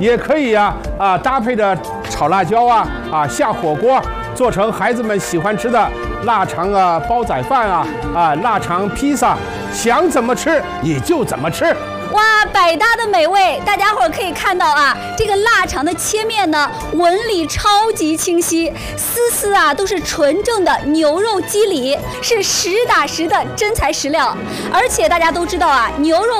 也可以搭配着炒辣椒下火锅，做成孩子们喜欢吃的腊肠煲仔饭腊肠披萨，想怎么吃你就怎么吃。 哇，百搭的美味！大家伙可以看到这个腊肠的切面呢，纹理超级清晰，丝都是纯正的牛肉肌理，是实打实的真材实料。而且大家都知道牛肉